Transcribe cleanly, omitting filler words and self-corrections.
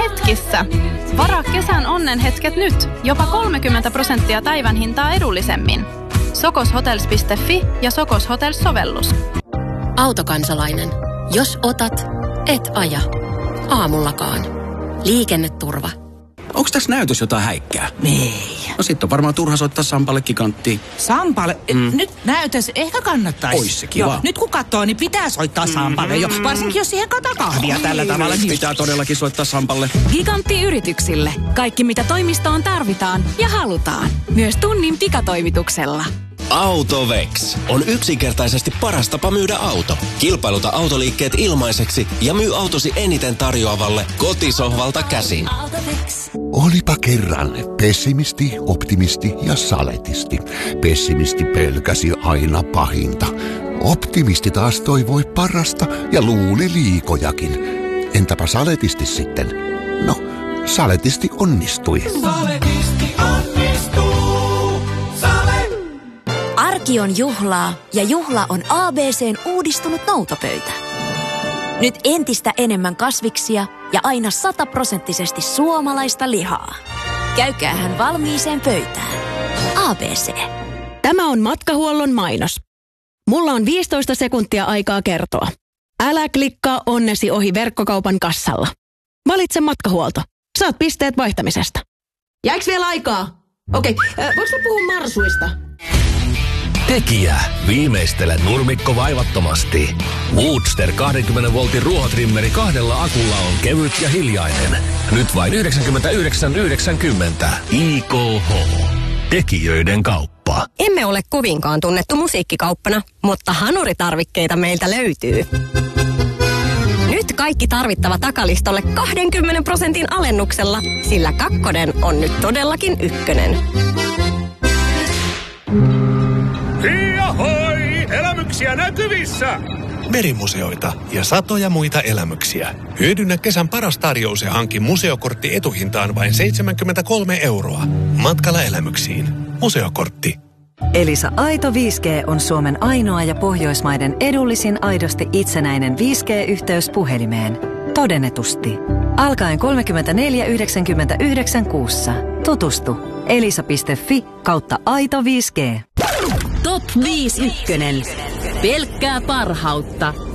hetkissä. Varaa kesän onnenhetket nyt. Jopa 30% päivän hintaa edullisemmin. Sokoshotels.fi ja Sokos Hotels-sovellus. Autokansalainen. Jos otat, et aja. Aamullakaan. Liikenneturva. Onks tässä näytös jotain häikkää? Ei. No sit on varmaan turha soittaa Sampalle Giganttiin. Sampalle? Nyt näytös ehkä kannattaisi. Ois se kiva. Joo, nyt kun katsoo, niin pitää soittaa Sampalle jo. Varsinkin jos siihen kataa kahvia tällä tavalla. Niin pitää todellakin soittaa Sampalle. Gigantti-yrityksille. Kaikki mitä toimistoon tarvitaan ja halutaan. Myös tunnin pikatoimituksella. AutoVex on yksinkertaisesti paras tapa myydä auto. Kilpailuta autoliikkeet ilmaiseksi ja myy autosi eniten tarjoavalle kotisohvalta käsin. Olipa kerran pessimisti, optimisti ja saletisti. Pessimisti pelkäsi aina pahinta. Optimisti taas toivoi parasta ja luuli liikojakin. Entäpä saletisti sitten? No, saletisti onnistui. Saletisti onnistuu. Arki on juhlaa ja juhla on ABC:n uudistunut noutopöytä. Nyt entistä enemmän kasviksia ja aina 100% suomalaista lihaa. Käykäähän valmiiseen pöytään. ABC. Tämä on matkahuollon mainos. Mulla on 15 sekuntia aikaa kertoa. Älä klikkaa onnesi ohi verkkokaupan kassalla. Valitse matkahuolto. Saat pisteet vaihtamisesta. Jääks vielä aikaa? Okei, voinko mä puhua marsuista? Tekijä. Viimeistele nurmikko vaivattomasti. Woodster 20 voltin ruohotrimmeri 2 akulla on kevyt ja hiljainen. Nyt vain 99,90. IKH. Tekijöiden kauppa. Emme ole kovinkaan tunnettu musiikkikauppana, mutta hanuritarvikkeita meiltä löytyy. Nyt kaikki tarvittava takalistolle 20% alennuksella, sillä kakkonen on nyt todellakin ykkönen. Hiahoi! Elämyksiä näkyvissä! Merimuseoita ja satoja muita elämyksiä. Hyödynnä kesän paras tarjous ja hanki museokortti etuhintaan vain 73 €. Matkalla elämyksiin. Museokortti. Elisa Aito 5G on Suomen ainoa ja Pohjoismaiden edullisin aidosti itsenäinen 5G-yhteys puhelimeen. Todennetusti. Alkaen 34,99 kuussa. Tutustu. elisa.fi/Aito 5G. Top 5 ykkönen. Pelkkää parhautta.